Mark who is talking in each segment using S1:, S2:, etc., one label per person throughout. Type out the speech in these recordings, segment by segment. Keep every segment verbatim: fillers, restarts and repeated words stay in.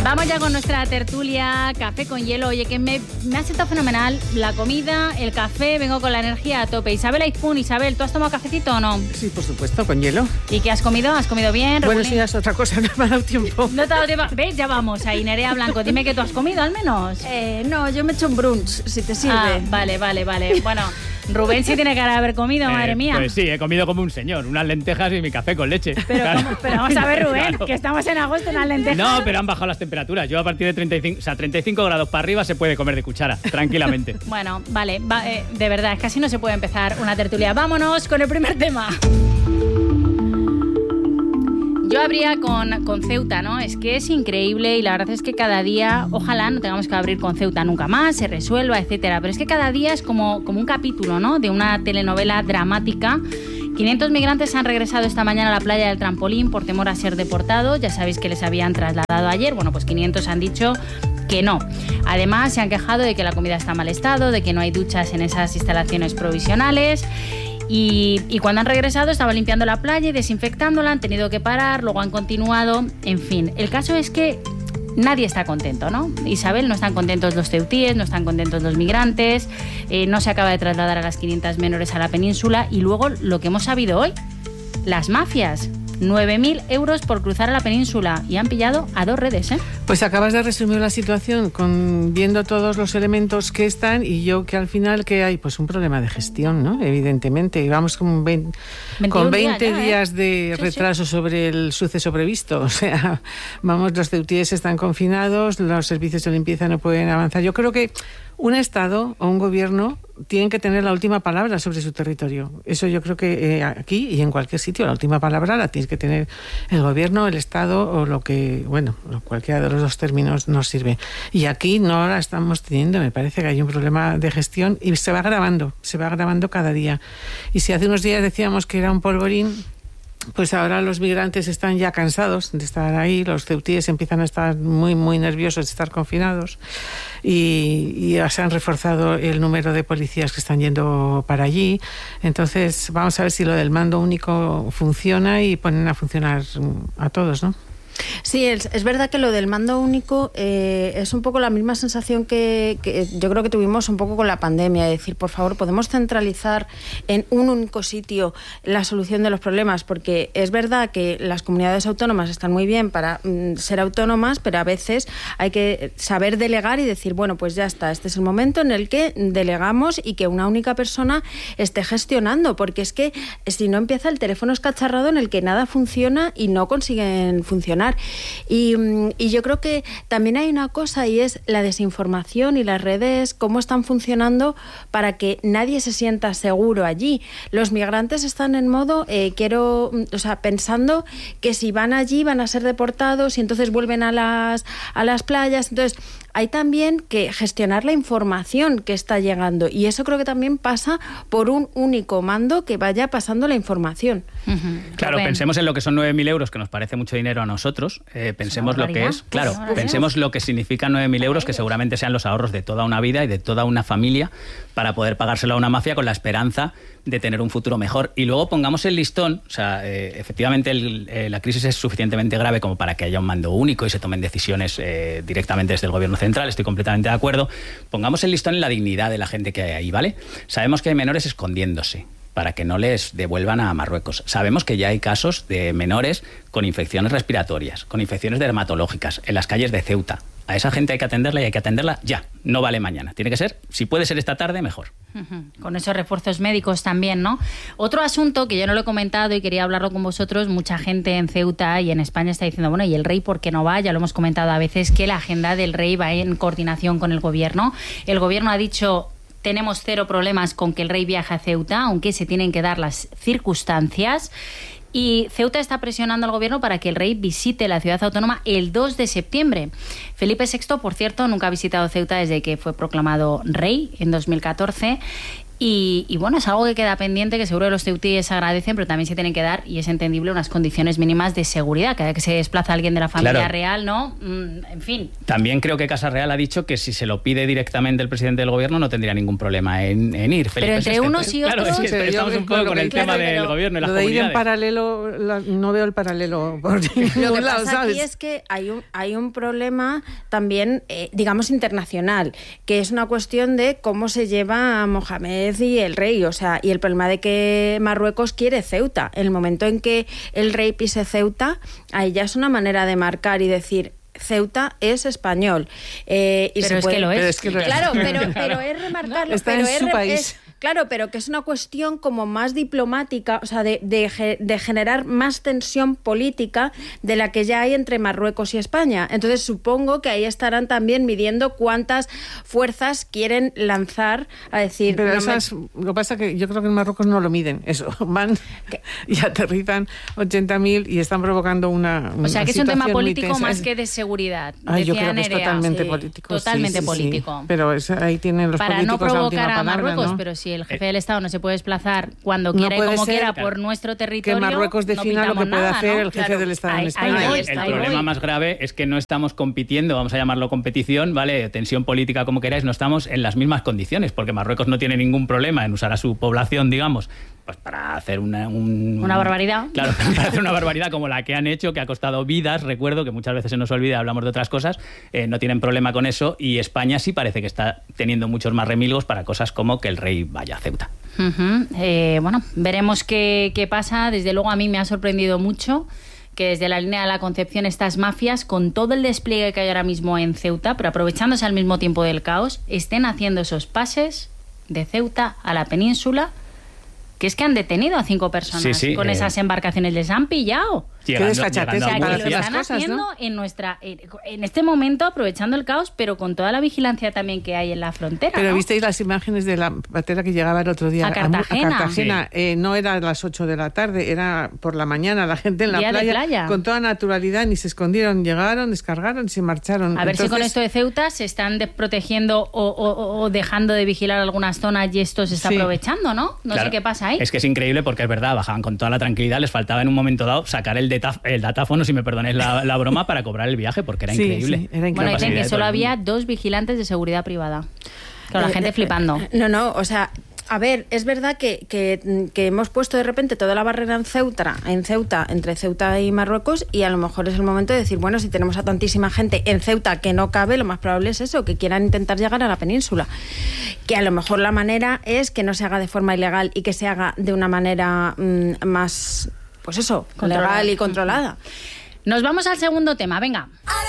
S1: Vamos ya con nuestra tertulia Café con Hielo. Oye, que me, me ha sentado fenomenal la comida, el café, vengo con la energía a tope. Isabel Aizpún, Isabel, ¿tú has tomado cafecito o no?
S2: Sí, por supuesto, con hielo.
S1: ¿Y qué has comido? ¿Has comido bien?
S2: Bueno, sí, es otra cosa, no me ha dado tiempo.
S1: No te ha dado tiempo. ¿Ves? Ya vamos ahí, Nerea Blanco. Dime que tú has comido al menos.
S3: Eh, no, yo me he hecho un brunch, si te sirve.
S1: Ah, vale, vale, vale. Bueno, Rubén sí tiene cara de haber comido,
S4: Eh,
S1: madre mía.
S4: Pues sí, he comido como un señor, unas lentejas y mi café con leche.
S1: Pero,
S4: Claro.
S1: ¿cómo? Pero vamos a ver, Rubén,
S4: Claro.
S1: que estamos en agosto en las lentejas.
S4: No, pero han bajado las temperaturas. Yo a partir de treinta y cinco, o sea, treinta y cinco grados para arriba se puede comer de cuchara, tranquilamente.
S1: Bueno, vale, va, eh, de verdad, es que así no se puede empezar una tertulia. Vámonos con el primer tema. Yo habría con, con Ceuta, ¿no? Es que es increíble y la verdad es que cada día, ojalá no tengamos que abrir con Ceuta nunca más, se resuelva, etcétera. Pero es que cada día es como, como un capítulo, ¿no? De una telenovela dramática. quinientos migrantes han regresado esta mañana a la playa del Trampolín por temor a ser deportados. Ya sabéis que les habían trasladado ayer. Bueno, pues quinientos han dicho que no. Además, se han quejado de que la comida está en mal estado, de que no hay duchas en esas instalaciones provisionales. Y, y cuando han regresado estaban limpiando la playa y desinfectándola, han tenido que parar, luego han continuado, en fin. El caso es que nadie está contento, ¿no? Isabel, no están contentos los ceutíes, no están contentos los migrantes, eh, no se acaba de trasladar a las quinientas menores a la península y luego lo que hemos sabido hoy, las mafias. nueve mil euros por cruzar a la península y han pillado a dos redes, ¿eh?
S2: Pues acabas de resumir la situación con viendo todos los elementos que están y yo que al final que hay pues un problema de gestión, ¿no? Evidentemente, y vamos con veinte, con veinte días, ya, días ¿eh? de sí, retraso sí. sobre el suceso previsto, o sea, vamos, los ceutíes están confinados, los servicios de limpieza no pueden avanzar. Yo creo que un Estado o un gobierno tienen que tener la última palabra sobre su territorio. Eso yo creo que eh, aquí y en cualquier sitio la última palabra la tiene que tener el gobierno, el Estado o lo que, bueno, cualquiera de los dos términos nos sirve. Y aquí no la estamos teniendo, me parece que hay un problema de gestión y se va agravando, se va agravando cada día. Y si hace unos días decíamos que era un polvorín, pues ahora los migrantes están ya cansados de estar ahí, los ceutíes empiezan a estar muy, muy nerviosos de estar confinados y, y se han reforzado el número de policías que están yendo para allí. Entonces vamos a ver si lo del mando único funciona y ponen a funcionar a todos, ¿no?
S3: Sí, es, es verdad que lo del mando único eh, es un poco la misma sensación que, que yo creo que tuvimos un poco con la pandemia, de decir, por favor, podemos centralizar en un único sitio la solución de los problemas, porque es verdad que las comunidades autónomas están muy bien para mm, ser autónomas, pero a veces hay que saber delegar y decir, bueno, pues ya está, este es el momento en el que delegamos y que una única persona esté gestionando, porque es que si no empieza el teléfono escacharrado en el que nada funciona y no consiguen funcionar. Y, y yo creo que también hay una cosa y es la desinformación y las redes, cómo están funcionando para que nadie se sienta seguro allí. Los migrantes están en modo, eh, quiero, o sea, pensando que si van allí van a ser deportados y entonces vuelven a las, a las playas. Entonces, hay también que gestionar la información que está llegando y eso creo que también pasa por un único mando que vaya pasando la información.
S1: Uh-huh.
S4: Claro,
S1: Rubén.
S4: Pensemos en lo que son nueve mil euros, que nos parece mucho dinero a nosotros. Eh, pensemos lo que es, claro,
S1: pues
S4: pensemos lo que significan nueve mil euros, que seguramente sean los ahorros de toda una vida y de toda una familia para poder pagárselo a una mafia con la esperanza de tener un futuro mejor. Y luego pongamos el listón, o sea, eh, efectivamente el, eh, la crisis es suficientemente grave como para que haya un mando único y se tomen decisiones eh, directamente desde el gobierno central, estoy completamente de acuerdo. Pongamos el listón en la dignidad de la gente que hay ahí, ¿vale? Sabemos que hay menores escondiéndose para que no les devuelvan a Marruecos. Sabemos que ya hay casos de menores con infecciones respiratorias, con infecciones dermatológicas en las calles de Ceuta. A esa gente hay que atenderla y hay que atenderla ya, no vale mañana. Tiene que ser, si puede ser esta tarde, mejor.
S1: Uh-huh. Con esos refuerzos médicos también, ¿no? Otro asunto que yo no lo he comentado y quería hablarlo con vosotros, mucha gente en Ceuta y en España está diciendo, bueno, ¿y el rey por qué no va? Ya lo hemos comentado a veces, que la agenda del rey va en coordinación con el gobierno. El gobierno ha dicho, tenemos cero problemas con que el rey viaje a Ceuta, aunque se tienen que dar las circunstancias. Y Ceuta está presionando al gobierno para que el rey visite la ciudad autónoma el dos de septiembre. Felipe sexto, por cierto, nunca ha visitado Ceuta desde que fue proclamado rey en dos mil catorce. Y, y bueno, es algo que queda pendiente, que seguro que los ceutíes agradecen, pero también se tienen que dar, y es entendible, unas condiciones mínimas de seguridad. Cada vez que se desplaza alguien de la familia claro. real, ¿no? Mm, en fin.
S4: También creo que Casa Real ha dicho que si se lo pide directamente el presidente del gobierno no tendría ningún problema en, en ir.
S1: Felipe, pero entre Sexte, unos y otros...
S4: Claro, es que estamos un poco con el claro, tema del gobierno y las
S2: lo de
S4: comunidades.
S2: Ir en paralelo, la, no veo el paralelo por ningún
S3: Lo que
S2: lado,
S3: pasa
S2: ¿sabes?
S3: aquí es que hay un, hay un problema también, eh, digamos, internacional, que es una cuestión de cómo se lleva a Mohamed y el rey. O sea, y el problema de que Marruecos quiere Ceuta. En el momento en que el rey pise Ceuta, ahí ya es una manera de marcar y decir... Ceuta es español. Eh, y
S1: pero,
S3: se
S1: es
S3: puede...
S1: que lo es.
S2: pero es que lo es.
S3: Claro, pero, pero es remarcarlo.
S2: Está
S3: pero
S2: en
S3: es
S2: su
S3: re-
S2: país.
S3: es- Claro, pero que es una cuestión como más diplomática, o sea, de, de, de generar más tensión política de la que ya hay entre Marruecos y España. Entonces supongo que ahí estarán también midiendo cuántas fuerzas quieren lanzar a decir...
S2: Pero
S3: no
S2: esas,
S3: me...
S2: lo que pasa es que yo creo que en Marruecos no lo miden, eso. Van
S3: ¿Qué?
S2: y aterrizan ochenta mil y están provocando una
S1: O sea,
S2: una
S1: que es un tema
S2: situación muy
S1: político
S2: tensa.
S1: más que de seguridad.
S2: Ay, yo
S1: decía
S2: creo que es
S1: Nerea.
S2: totalmente
S3: sí.
S2: político.
S1: Totalmente
S2: sí, sí,
S1: político.
S2: Sí. Pero es, ahí tienen los
S1: Para
S2: políticos
S1: no
S2: la
S1: provocar
S2: última
S1: a
S2: palabra,
S1: Marruecos,
S2: ¿no?
S1: pero si el jefe del Estado no se puede desplazar cuando
S2: No
S1: quiera y
S2: puede
S1: como
S2: ser,
S1: quiera
S4: claro,
S1: por nuestro territorio,
S2: que Marruecos
S1: no
S2: defina lo que
S1: pintamos
S2: puede
S1: nada,
S2: hacer
S1: ¿no?
S2: el jefe
S1: Claro.
S2: del Estado
S1: Ahí-
S2: en España.
S1: ahí voy,
S4: el
S1: ahí
S4: problema
S1: voy.
S4: más grave es que no estamos compitiendo, vamos a llamarlo competición, ¿vale? Tensión política, como queráis, no estamos en las mismas condiciones, porque Marruecos no tiene ningún problema en usar a su población, digamos, pues para hacer una... Un,
S1: Una barbaridad.
S4: Claro, para hacer una barbaridad como la que han hecho, que ha costado vidas, recuerdo, que muchas veces se nos olvida, hablamos de otras cosas, eh, no tienen problema con eso, y España sí parece que está teniendo muchos más remilgos para cosas como que el rey vaya a Ceuta.
S1: Uh-huh. Eh, bueno, veremos qué, qué pasa. Desde luego a mí me ha sorprendido mucho que desde la línea de la Concepción estas mafias, con todo el despliegue que hay ahora mismo en Ceuta, pero aprovechándose al mismo tiempo del caos, estén haciendo esos pases de Ceuta a la península, que es que han detenido a cinco personas
S4: Sí, sí,
S1: con
S4: eh,
S1: esas embarcaciones, les han pillado.
S4: Llegando,
S2: Qué desfachatez
S4: llegando a
S1: O sea, que
S2: para
S1: lo
S2: hacer las
S1: están
S2: cosas,
S1: haciendo
S2: ¿no?
S1: en nuestra en, en este momento, aprovechando el caos, pero con toda la vigilancia también que hay en la frontera.
S2: Pero
S1: ¿no?
S2: visteis las imágenes de la patera que llegaba el otro día
S1: A Cartagena.
S2: A Cartagena.
S4: Sí.
S2: Eh, no era a las ocho de la tarde, era por la mañana, la gente en la
S1: Día de
S2: playa,
S1: playa.
S2: con toda naturalidad, ni se escondieron, llegaron, descargaron y se marcharon.
S1: A ver si con
S2: Entonces,
S1: esto de Ceuta se están desprotegiendo o, o- o dejando de vigilar algunas zonas y esto se está
S2: Sí.
S1: aprovechando, ¿no? No
S4: Claro,
S1: sé qué pasa ahí.
S4: Es que es increíble porque es verdad, bajaban con toda la tranquilidad, les faltaba en un momento dado sacar el, data, el datáfono, si me perdonéis la, la broma, para cobrar el viaje, porque era
S2: Sí,
S4: increíble.
S2: sí, era increíble.
S1: Bueno,
S4: La
S1: dicen
S4: pasividad
S1: que
S4: de
S1: solo
S4: todo el
S1: había
S4: mundo.
S1: dos vigilantes de seguridad privada. Claro, la
S3: Eh,
S1: gente
S3: eh,
S1: flipando.
S3: No, no, o sea, a ver, es verdad que, que, que hemos puesto de repente toda la barrera en Ceuta, en Ceuta, entre Ceuta y Marruecos, y a lo mejor es el momento de decir, bueno, si tenemos a tantísima gente en Ceuta que no cabe, lo más probable es eso, que quieran intentar llegar a la península. Que a lo mejor la manera es que no se haga de forma ilegal y que se haga de una manera mmm, más, pues eso,
S1: Controlada.
S3: legal y controlada.
S1: Nos vamos al segundo tema, venga.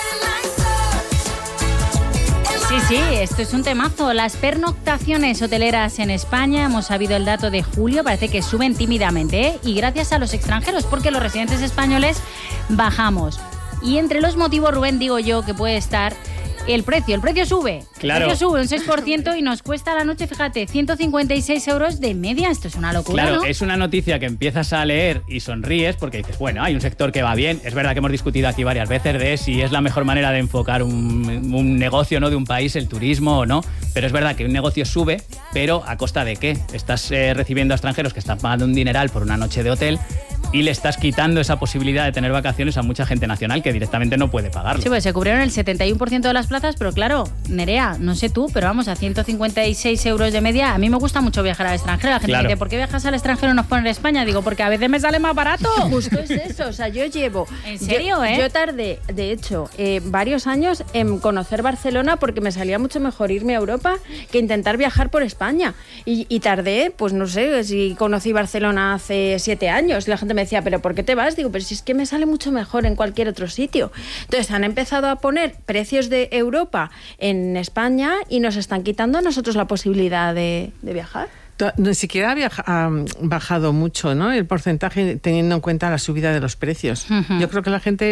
S1: Sí, sí, esto es un temazo. Las pernoctaciones hoteleras en España, hemos sabido el dato de julio, parece que suben tímidamente, ¿eh? Y gracias a los extranjeros, porque los residentes españoles bajamos. Y entre los motivos, Rubén, digo yo, que puede estar el precio. El precio sube.
S4: Claro.
S1: El precio sube un seis por ciento y nos cuesta a la noche, fíjate, ciento cincuenta y seis euros de media. Esto es una locura,
S4: Claro,
S1: ¿no?
S4: es una noticia que empiezas a leer y sonríes porque dices, bueno, hay un sector que va bien. Es verdad que hemos discutido aquí varias veces de si es la mejor manera de enfocar un, un negocio, ¿no?, de un país, el turismo o no. Pero es verdad que un negocio sube, pero ¿a costa de qué? Estás eh, recibiendo a extranjeros que están pagando un dineral por una noche de hotel y le estás quitando esa posibilidad de tener vacaciones a mucha gente nacional que directamente no puede pagarlo.
S1: Sí, pues se cubrieron el setenta y uno por ciento de las plazas, pero claro, Nerea, no sé tú, pero vamos, a ciento cincuenta y seis euros de media. A mí me gusta mucho viajar al extranjero. La gente
S4: Claro.
S1: me dice, ¿por qué viajas al extranjero y no pones en España? Digo, porque a veces me sale más barato.
S3: Justo es eso, o sea, yo llevo...
S1: ¿En serio,
S3: yo,
S1: eh?
S3: Yo tardé, de hecho, eh, varios años en conocer Barcelona porque me salía mucho mejor irme a Europa que intentar viajar por España. Y, y tardé, pues no sé, si conocí Barcelona hace siete años. Y la gente me decía, ¿pero por qué te vas? Digo, pero si es que me sale mucho mejor en cualquier otro sitio. Entonces han empezado a poner precios de Europa en España y nos están quitando a nosotros la posibilidad de, de viajar.
S2: Ni siquiera ha viaja- ha bajado mucho, ¿no?, el porcentaje teniendo en cuenta la subida de los precios.
S1: Ujú.
S2: Yo creo que la gente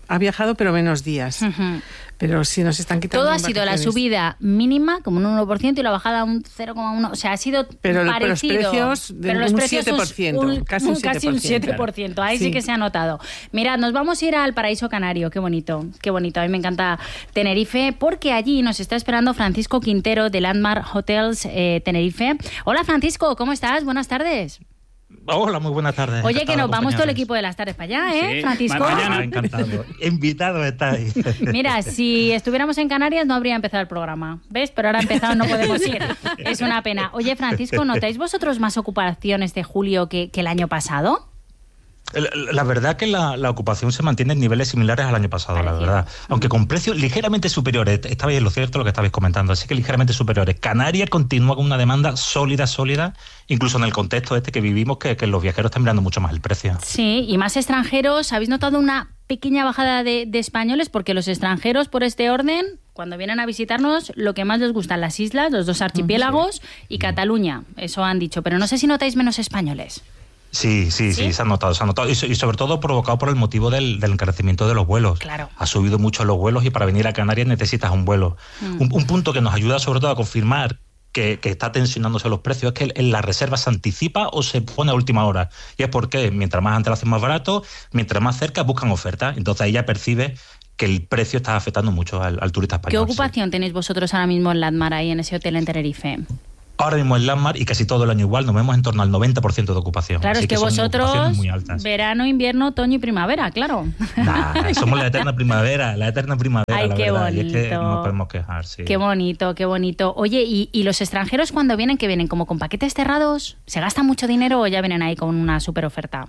S2: ha viajado, pero menos días. Uh-huh. Pero sí nos están quitando.
S1: Todo ha sido la subida mínima, como un uno por ciento, y la bajada un cero coma uno. O sea, ha sido
S2: pero,
S1: parecido.
S2: Pero los precios, de
S1: pero los
S2: un
S1: precios
S2: siete por ciento,
S1: un,
S2: casi un,
S1: casi un siete por ciento. Ahí sí. sí que se ha notado. Mirad, nos vamos a ir al Paraíso Canario. Qué bonito, qué bonito. A mí me encanta Tenerife, porque allí nos está esperando Francisco Quintero de Landmark Hotels eh, Tenerife. Hola, Francisco, ¿cómo estás? Buenas tardes.
S5: Hola, muy buenas tardes.
S1: Oye, que nos vamos todo el equipo de las tardes para allá, ¿eh, sí, Francisco?
S5: Mañana, encantado. Invitado estáis.
S1: Mira, si estuviéramos en Canarias no habría empezado el programa, ¿ves? Pero ahora ha empezado, no podemos ir. Es una pena. Oye, Francisco, ¿notáis vosotros más ocupaciones de julio que, que el año pasado?
S5: La, la verdad que la, la ocupación se mantiene en niveles similares al año pasado, Parecía. la verdad. Aunque con precios ligeramente superiores. Estabais en lo cierto lo que estabais comentando, así que ligeramente superiores. Canarias continúa con una demanda sólida, sólida, incluso en el contexto este que vivimos, que, que los viajeros están mirando mucho más el precio.
S1: Sí, y más extranjeros. ¿Habéis notado una pequeña bajada de, de españoles? Porque los extranjeros, por este orden, cuando vienen a visitarnos, lo que más les gustan las islas, los dos archipiélagos sí. y Cataluña. Eso han dicho. Pero no sé si notáis menos españoles.
S5: Sí, sí, sí, sí, se ha notado, se ha notado. Y, y sobre todo provocado por el motivo del, del encarecimiento de los vuelos.
S1: Claro.
S5: Ha subido mucho los vuelos y para venir a Canarias necesitas un vuelo. Mm. Un, un punto que nos ayuda sobre todo a confirmar que, que está tensionándose los precios es que en la reserva se anticipa o se pone a última hora. Y es porque mientras más antes lo hacen más barato, mientras más cerca buscan ofertas. Entonces ahí ya percibe que el precio está afectando mucho al, al turista español.
S1: ¿Qué ocupación sí. tenéis vosotros ahora mismo en Landmark, ahí en ese hotel en Tenerife?
S5: Ahora mismo en Landmark, y casi todo el año igual, nos vemos en torno al noventa por ciento de ocupación.
S1: Claro,
S5: Así
S1: es que, que vosotros, verano, invierno, otoño y primavera, claro.
S5: Nah, somos la eterna primavera, la eterna primavera,
S1: Ay,
S5: la
S1: qué
S5: verdad.
S1: bonito.
S5: Y es que no podemos quejar, sí.
S1: Qué bonito, qué bonito. Oye, ¿y, y los extranjeros cuando vienen, que vienen como con paquetes cerrados? ¿Se gastan mucho dinero o ya vienen ahí con una super oferta?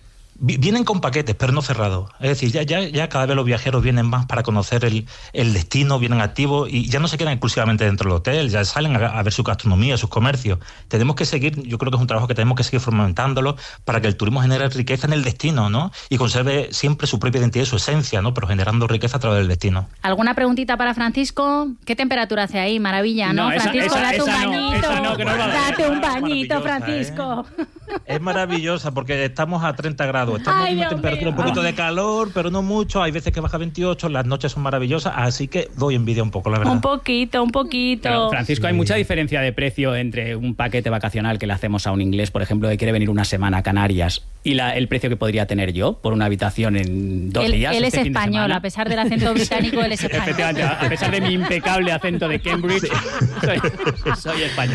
S5: Vienen con paquetes, pero no cerrados. Es decir, ya, ya, ya cada vez los viajeros vienen más para conocer el, el destino, vienen activos y ya no se quedan exclusivamente dentro del hotel, ya salen a, a ver su gastronomía, sus comercios. Tenemos que seguir, yo creo que es un trabajo que tenemos que seguir fomentándolo para que el turismo genere riqueza en el destino, ¿no? Y conserve siempre su propia identidad y su esencia, ¿no? Pero generando riqueza a través del destino.
S1: ¿Alguna preguntita para Francisco? ¿Qué temperatura hace ahí? Maravilla, ¿no? no esa, Francisco,
S5: esa,
S1: date
S5: esa
S1: un bañito.
S5: No, no, que no
S1: date un bañito, Francisco.
S5: ¿eh? Es maravillosa porque estamos a treinta grados. Estamos
S1: Ay,
S5: en una
S1: Dios
S5: temperatura
S1: mío.
S5: un poquito de calor, pero no mucho. Hay veces que baja veintiocho, las noches son maravillosas, así que doy envidia un poco, la verdad.
S1: Un poquito, un poquito.
S4: Pero, Francisco, hay mucha diferencia de precio entre un paquete vacacional que le hacemos a un inglés, por ejemplo, que quiere venir una semana a Canarias, y la, el precio que podría tener yo por una habitación en dos
S1: él,
S4: días.
S1: Él
S4: este
S1: es
S4: fin de
S1: español,
S4: semana.
S1: a pesar del acento británico, él es español.
S4: Efectivamente, a pesar de mi impecable acento de Cambridge, sí. soy, soy español.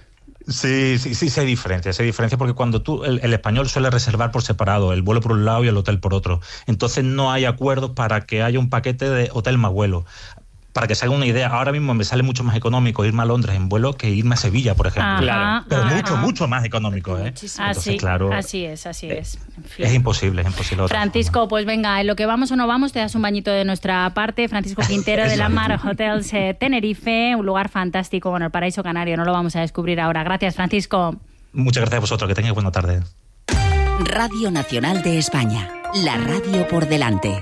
S5: Sí, sí, sí, se diferencia, se diferencia porque cuando tú, el, el español suele reservar por separado, el vuelo por un lado y el hotel por otro. Entonces no hay acuerdos para que haya un paquete de hotel más vuelo. Para que se haga una idea, ahora mismo me sale mucho más económico irme a Londres en vuelo que irme a Sevilla, por ejemplo.
S1: Ajá,
S5: claro. Pero
S1: ajá.
S5: mucho, mucho más económico, ¿eh?
S1: Así,
S5: Entonces, claro,
S1: así es, así es. En fin.
S5: Es imposible, es imposible.
S1: Francisco, pues venga, en lo que vamos o no vamos, te das un bañito de nuestra parte. Francisco Quintero de Landmark Hotels eh, Tenerife, un lugar fantástico, bueno, el paraíso canario, no lo vamos a descubrir ahora. Gracias, Francisco.
S5: Muchas gracias a vosotros, que tengáis buena tarde.
S6: Radio Nacional de España, la radio por delante.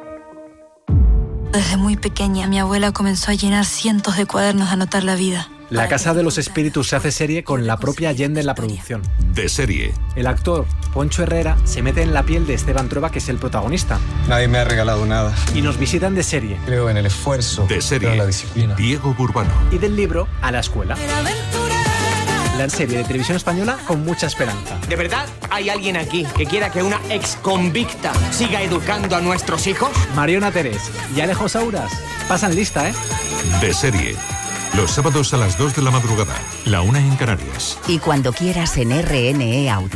S7: Desde muy pequeña, mi abuela comenzó a llenar cientos de cuadernos de anotar la vida.
S8: La Casa de los Espíritus se hace serie con la propia Allende en la producción.
S9: De serie.
S8: El actor Poncho Herrera se mete en la piel de Esteban Trueba, que es el protagonista.
S10: Nadie me ha regalado nada.
S8: Y nos visitan de serie.
S10: Creo en el esfuerzo.
S9: De serie.
S10: Creo en la disciplina.
S9: Diego Burbano.
S8: Y del libro a la escuela. La serie de televisión española con mucha esperanza.
S11: ¿De verdad hay alguien aquí que quiera que una exconvicta siga educando a nuestros hijos?
S8: Mariona Terés y Alejo Sauras pasan lista, ¿eh?
S9: De serie. Los sábados a las dos de la madrugada, la una en Canarias.
S6: Y cuando quieras en R N E Audio.